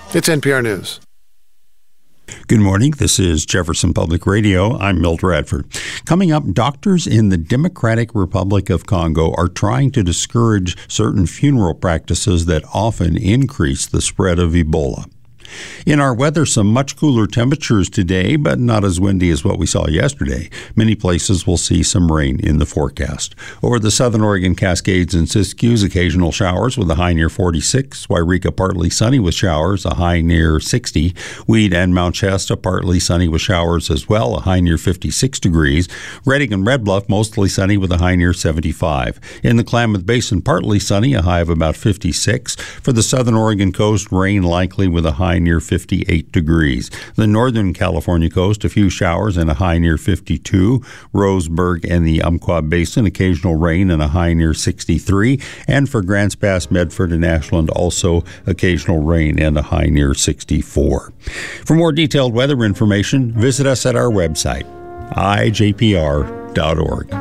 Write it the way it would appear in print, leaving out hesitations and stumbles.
It's NPR News. Good morning. This is Jefferson Public Radio. I'm Milt Radford. Coming up, doctors in the Democratic Republic of Congo are trying to discourage certain funeral practices that often increase the spread of Ebola. In our weather, some much cooler temperatures today, but not as windy as what we saw yesterday. Many places will see some rain in the forecast. Over the southern Oregon Cascades and Siskiyous, occasional showers with a high near 46. Wairika, partly sunny with showers, a high near 60. Weed and Mount Shasta, partly sunny with showers as well, a high near 56 degrees. Redding and Red Bluff, mostly sunny with a high near 75. In the Klamath Basin, partly sunny, a high of about 56. For the southern Oregon coast, rain likely with a high near 58 degrees. The northern California coast, a few showers and a high near 52. Roseburg and the Umpqua Basin, occasional rain and a high near 63. And for Grants Pass, Medford, and Ashland, also occasional rain and a high near 64. For more detailed weather information, visit us at our website, ijpr.org.